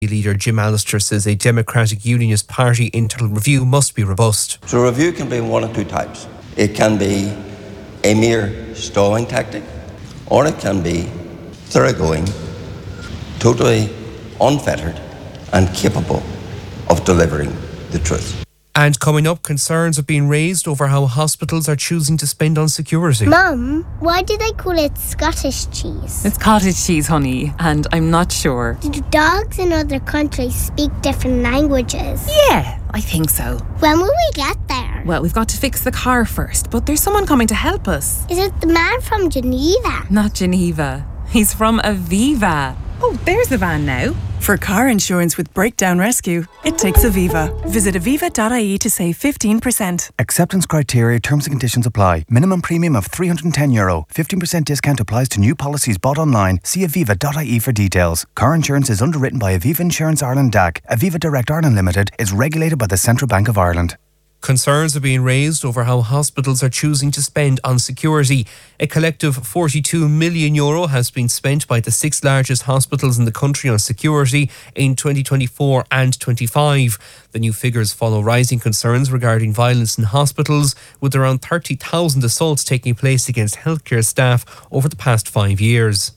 Leader Jim Allister says a Democratic Unionist Party internal review must be robust. So a review can be one of two types. It can be a mere stalling tactic, or it can be thoroughgoing, totally unfettered and capable of delivering the truth. And coming up, concerns are being raised over how hospitals are choosing to spend on security. Mum, why do they call it Scottish cheese? It's cottage cheese, honey, and I'm not sure. Do dogs in other countries speak different languages? Yeah, I think so. When will we get there? Well, we've got to fix the car first, but there's someone coming to help us. Is it the man from Geneva? Not Geneva. He's from Aviva. Oh, there's the van now. For car insurance with breakdown rescue, it takes Aviva. Visit aviva.ie to save 15%. Acceptance criteria, terms and conditions apply. Minimum premium of €310. 15% discount applies to new policies bought online. See aviva.ie for details. Car insurance is underwritten by Aviva Insurance Ireland DAC. Aviva Direct Ireland Limited is regulated by the Central Bank of Ireland. Concerns are being raised over how hospitals are choosing to spend on security. A collective €42 million has been spent by the 6 largest hospitals in the country on security in 2024 and 25. The new figures follow rising concerns regarding violence in hospitals, with around 30,000 assaults taking place against healthcare staff over the past 5 years.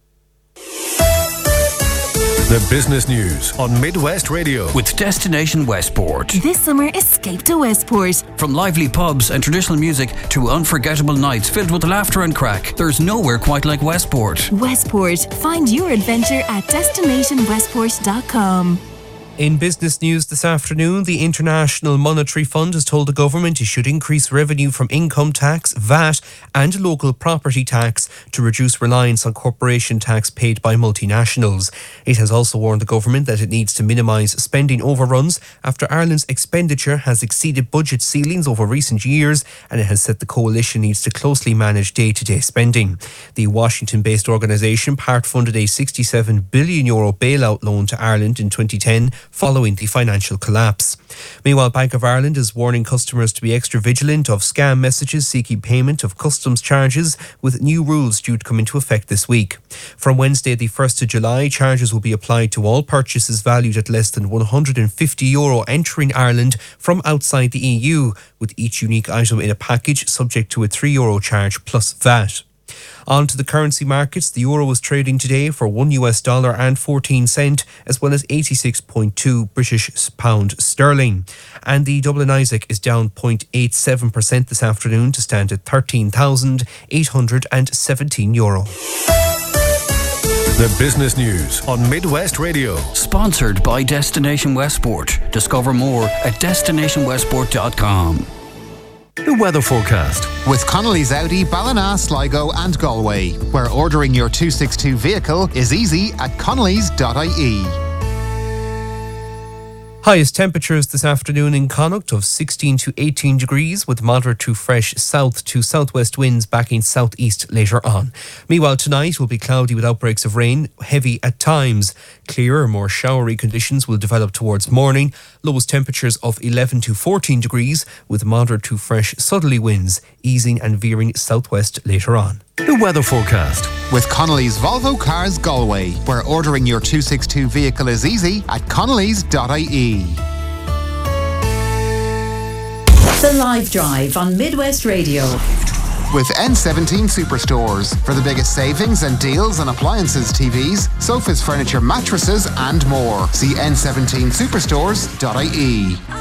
The business news on Midwest Radio with Destination Westport. This summer, escape to Westport. From lively pubs and traditional music to unforgettable nights filled with laughter and crack, there's nowhere quite like Westport. Westport. Find your adventure at destinationwestport.com. In business news this afternoon, the International Monetary Fund has told the government it should increase revenue from income tax, VAT and local property tax to reduce reliance on corporation tax paid by multinationals. It has also warned the government that it needs to minimise spending overruns after Ireland's expenditure has exceeded budget ceilings over recent years, and it has said the coalition needs to closely manage day-to-day spending. The Washington-based organisation part-funded a €67 billion bailout loan to Ireland in 2010 following the financial collapse. Meanwhile, Bank of Ireland is warning customers to be extra vigilant of scam messages seeking payment of customs charges, with new rules due to come into effect this week. From Wednesday the 1st of July, charges will be applied to all purchases valued at less than €150 entering Ireland from outside the EU, with each unique item in a package subject to a €3 charge plus VAT. On to the currency markets. The euro was trading today for $1 and 14 cents, as well as 86.2 British pound sterling. And the Dublin Isaac is down 0.87% this afternoon to stand at €13,817. The business news on Midwest Radio. Sponsored by Destination Westport. Discover more at destinationwestport.com. The weather forecast with Connolly's Audi, Ballina, Sligo and Galway, where ordering your 262 vehicle is easy at connellys.ie. Highest temperatures this afternoon in Connacht of 16 to 18 degrees, with moderate to fresh south to southwest winds backing southeast later on. Meanwhile, tonight will be cloudy with outbreaks of rain, heavy at times. Clearer, more showery conditions will develop towards morning. Lowest temperatures of 11 to 14 degrees, with moderate to fresh southerly winds easing and veering southwest later on. The weather forecast with Connolly's Volvo Cars Galway, where ordering your 262 vehicle is easy at connellys.ie. The Live Drive on Midwest Radio. With N17 Superstores for the biggest savings and deals on appliances, TVs, sofas, furniture, mattresses and more. See n17superstores.ie.